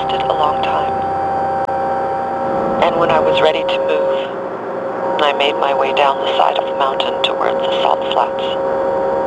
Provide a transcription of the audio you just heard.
lasted a long time. And when I was ready to move, I made my way down the side of the mountain towards the salt flats.